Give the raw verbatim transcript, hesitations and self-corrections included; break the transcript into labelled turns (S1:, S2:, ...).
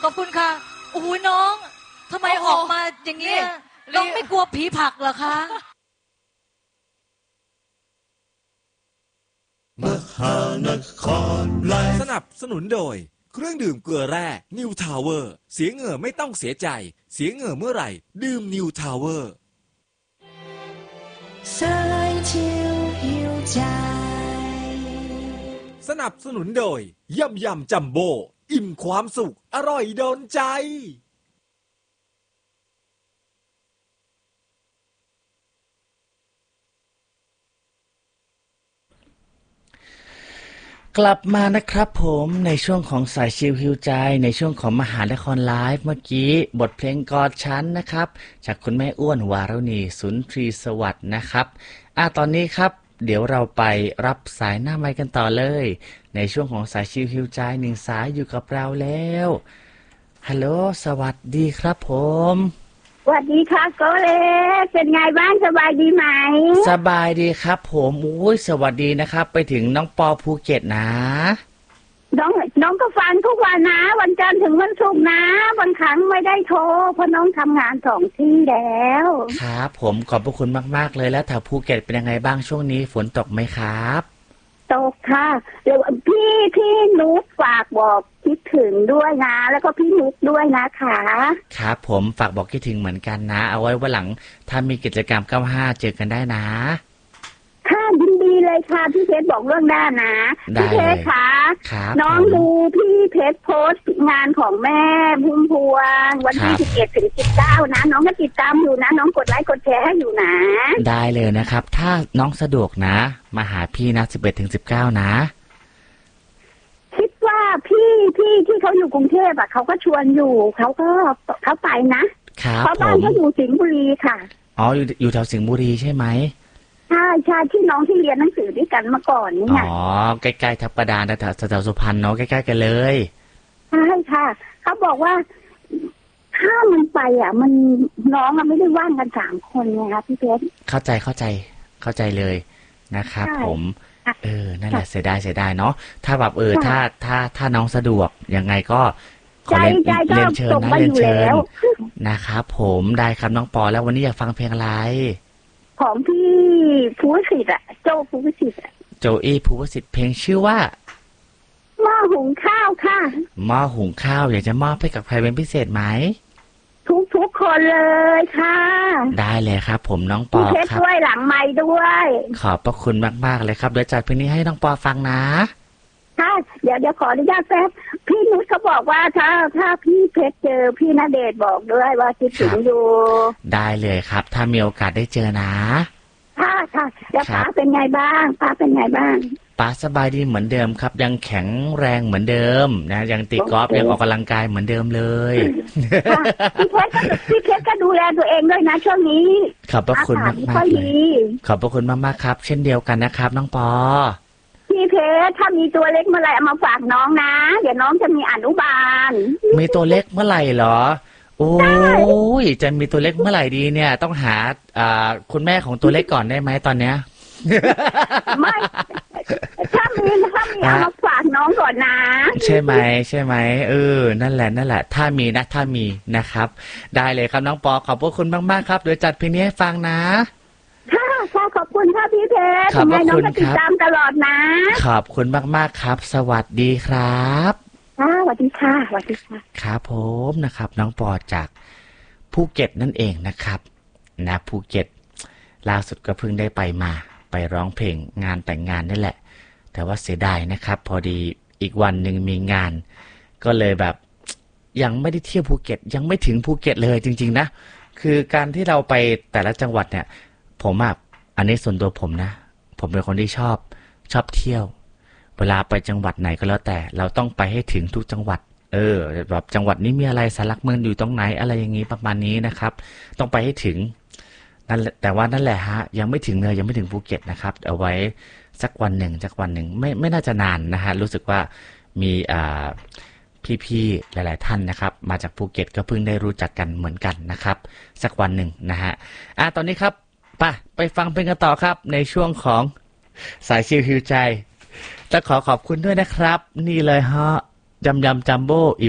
S1: อบคุณค่ะโอ้โหน้องทำไมออกมาอย่างนี้น้องไม่กลัวผีผลักเหรอคะ
S2: มหานครไลฟ์สนับสนุนโดยเครื่องดื่มเกลือแร่นิวทาวเวอร์เสียเหงื่อไม่ต้องเสียใจเสียเหงื่อเมื่อไหร่ดื่มนิวทาวเวอร์
S3: สายเที่ยวหิวใจ
S2: สนับสนุนโดยยำยำจัมโบ้อิ่มความสุขอร่อยโดนใจ
S4: กลับมานะครับผมในช่วงของสายชิลฮิวใจในช่วงของมหานครไลฟ์เมื่อกี้บทเพลงกอดฉันนะครับจากคุณแม่อ้วนวารุณีสุนทรีสวัสดิ์นะครับอ่ะตอนนี้ครับเดี๋ยวเราไปรับสายหน้าไมค์กันต่อเลยในช่วงของสายชิลฮิวใจหนึ่งสายอยู่กับเราแล้วฮัลโหลสวัสดีครับผม
S5: สวัสดีค่ะโกเล็กเป็นไงบ้างสบายดีไหม
S4: สบายดีครับผมอุ้ยสวัสดีนะครับไปถึงน้องปอภูเก็ตนะ
S5: น้องน้องก็ฟังทุกวันนะวันจันทร์ถึงวันศุกร์นะบางครั้งไม่ได้โทรเพราะน้องทำงานสองที่แล้ว
S4: ครับผมขอบพระคุณมากๆเลยแล้วแถวภูเก็ตเป็นยังไงบ้างช่วงนี้ฝนตกไหมครับ
S5: ตกค่ะเดี๋ยวพี่พี่นุชฝากบอกคิดถึงด้วยนะแล้วก็พี่นุชด้วยนะคะ
S4: ครับผมฝากบอกคิดถึงเหมือนกันนะเอาไว้วันหลังถ้ามีกิจกรรมเก้าห้าเจอกันได้นะ
S5: ค่ะยินดีเลยค่ะพี่เพชรบอกเรื่องได้นะพี่เพชรคะน้องดูพี่เพชรโพสต์งานของแม่พุ่มพวงวันที่สิบเอ็ดถึงสิบเก้านะน้องก็ติดตามอยู่นะน้องกดไลค์กดแชร์ให้อยู่นะ
S4: ได้เลยนะครับถ้าน้องสะดวกนะมาหาพี่นะสิบเอ็ดถึงสิบเก้านะ
S5: คิดว่าพี่พี่ที่เขาอยู่กรุงเทพอ่ะเขาก็ชวนอยู่เขาก็เขาไปนะเพราะบ้านเขาอยู่สิงห์บุรีค่ะ
S4: อ๋ออยู่อยู่แถวสิงห์บุรีใช่ไหม
S5: ใช่ใช่ที่น้องที่เรียนหนังสือด้วยกันมาก่อนนี่ไง
S4: อ๋อใกล้ๆทับประดาแถวแถวสุพรรณเนาะใกล้ๆกันเลย
S5: ใช่ค่ะเขาบอกว่าถ้ามันไปอ่ะมันน้องอ่ะไม่ได้ว่างกันสามคนไงคะพี่เพชร
S4: เข้าใจเข้าใจเข้าใจเลยนะครับผมเออนั่นแหละเสียดายเสียดายเนาะถ้าแบบเออถ้าถ้าถ้าน้องสะดวกยังไงก็ขอเรียนเรียนเชิญนะเรียนเชิญนะครับผมได้ครับน้องปอแล้ววันนี้อยากฟังเพลงอะไร
S5: ของพี่ภูวสิทธิ์อ่ะโจภูวสิทธิ์
S4: โจอี้ภูวสิทธิ์เพลงชื่อว่า
S5: หม้อหุงข้าวค่ะ
S4: หม้อหุงข้าวอยากจะมอบให้กับใครเป็นพิเศษไหม
S5: ทุกทุกคนเลยค่ะ
S4: ได้เลยครับผมน้องปอครับ
S5: ด้วยหลังไม้ด้วย
S4: ขอบพระคุณมากๆเลยครับเดี๋ยวจัดเพลงนี้ให้น้องปอฟังนะ
S5: ค่ะเดี๋ยวเดี๋ยวขออนุญาตแป๊บพี่นุชเขาบอกว่าถ้าถ้าพี่เพชรเจอพี่ณเดชน์บอกด้วยว่าคิดถึงอยู่
S4: ได้เลยครับถ้ามีโอกาสได้เจอนะ
S5: ค่ะค่ะแล้วป้าเป็นไงบ้างป้าเป็นไงบ้าง
S4: ป้าสบายดีเหมือนเดิมครับยังแข็งแรงเหมือนเดิมนะยังตีกอล์ฟยังออกกำลังกายเหมือนเดิมเลย
S5: พี่เพชรพี่เพชรก็ดูแลตัวเองด้วยนะช่วงนี้
S4: ขอบพระคุณมากมากเลยขอบพระคุณมากมากครับเช่นเดียวกันนะครับน้องปอ
S5: พี่เพชรถ้ามีตัวเล็กเมื่อไหร่เอามาฝากน้องนะเดี๋ยวน้องจะมีอนุบาล
S4: มีตัวเล็กเมื่อไหร่เหรอโอ้ยจะมีตัวเล็กเมื่อไหร่ดีเนี่ยต้องหาอ่าคุณแม่ของตัวเล็กก่อนได้ไหมตอนเนี้ย
S5: ไม่ถ้ามีถ้ามีเอามาฝากน้องก่อนนะ
S4: ใช่ไหมใช่ไหมเออนั่นแหละนั่นแหละถ้ามีนะถ้ามีนะครับได้เลยครับน้องปอขอบพระคุณมากๆครับเดี๋ยวจัดเพลงนี้ให้ฟังนะ
S5: ค่ะค่ะขอบคุณค่ะพี่เพชร
S4: ขอบพระคุณครับ
S5: ติดตามตลอดนะ
S4: ขอบคุณมากๆครับสวัสดีครับ
S5: ค่ะสวัสดีค่ะสวัสดีค่ะ
S4: ครับผมนะครับน้องปอจากภูเก็ตนั่นเองนะครับนะภูเก็ตล่าสุดก็เพิ่งได้ไปมาไปร้องเพลงงานแต่งงานนี่แหละแต่ว่าเสียดายนะครับพอดีอีกวันหนึ่งมีงานก็เลยแบบยังไม่ได้เที่ยวภูเก็ตยังไม่ถึงภูเก็ตเลยจริงๆนะคือการที่เราไปแต่ละจังหวัดเนี่ยผมอ่ะอันนี้ส่วนตัวผมนะผมเป็นคนที่ชอบชอบเที่ยวเวลาไปจังหวัดไหนก็แล้วแต่เราต้องไปให้ถึงทุกจังหวัดเออแบบจังหวัดนี้มีอะไรสารหลักเมืองอยู่ตรงไหนอะไรอย่างนี้ประมาณนี้นะครับต้องไปให้ถึงนั่นแต่ว่านั่นแหละฮะยังไม่ถึงเลยยังไม่ถึงภูเก็ตนะครับเอาไว้สักวันหนึ่งสักวันหนึ่งไม่ไม่น่าจะนานนะฮะรู้สึกว่ามีอ่าพี่ๆหลายๆท่านนะครับมาจากภูเก็ตก็เพิ่งได้รู้จักกันเหมือนกันนะครับสักวันหนึ่งนะฮะอ่ะตอนนี้ครับไปไปฟังเพลงกันต่อครับในช่วงของสายชิลฮิวใจและขอขอบคุณด้วยนะครับนี่เลยฮะยำยำจัมโบ้